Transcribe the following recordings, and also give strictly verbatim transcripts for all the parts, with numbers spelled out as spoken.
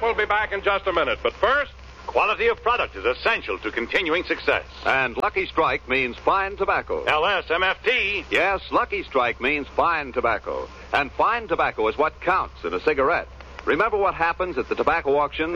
We'll be back in just a minute. But first, quality of product is essential to continuing success. And Lucky Strike means fine tobacco. L S M F T. Yes, Lucky Strike means fine tobacco. And fine tobacco is what counts in a cigarette. Remember what happens at the tobacco auction?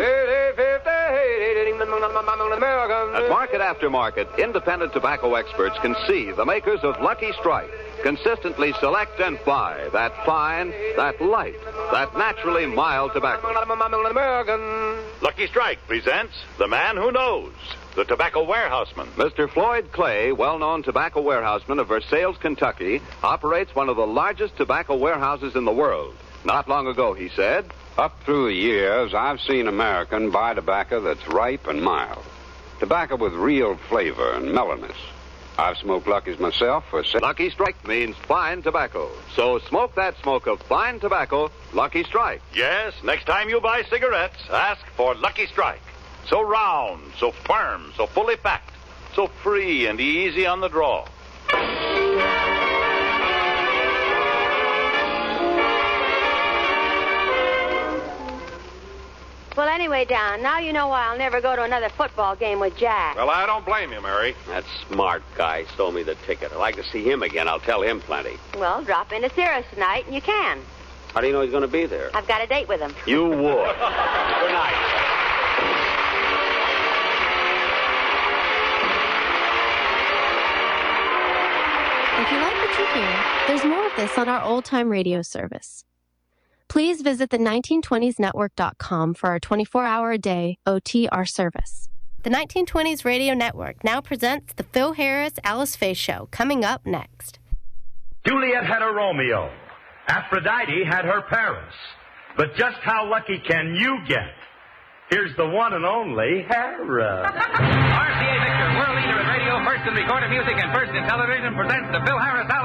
At market after market, independent tobacco experts can see the makers of Lucky Strike consistently select and buy that fine, that light, that naturally mild tobacco. Lucky Strike presents The Man Who Knows, the tobacco warehouseman. Mister Floyd Clay, well-known tobacco warehouseman of Versailles, Kentucky, operates one of the largest tobacco warehouses in the world. Not long ago, he said, "Up through the years, I've seen American buy tobacco that's ripe and mild. Tobacco with real flavor and mellowness. I've smoked Lucky's myself for... Se- Lucky Strike means fine tobacco. So smoke that smoke of fine tobacco, Lucky Strike. Yes, next time you buy cigarettes, ask for Lucky Strike. So round, so firm, so fully packed, so free and easy on the draw. Well, anyway, Don, now you know why I'll never go to another football game with Jack. well, I don't blame you, Mary. That smart guy stole me the ticket. I'd like to see him again. I'll tell him plenty. Well, drop into Cirrus tonight, and you can. How do you know he's going to be there? I've got a date with him. You would. Good night. If you like what you hear, there's more of this on our old-time radio service. Please visit the nineteen twenties network dot com for our twenty-four hour a day O T R service. The nineteen twenties Radio Network now presents the Phil Harris Alice Faye Show, coming up next. Juliet had a Romeo. Aphrodite had her Paris. But just how lucky can you get? Here's the one and only Hera. R C A Victor, world leader in radio, first in recorded music, and first in television, presents the Phil Harris Alice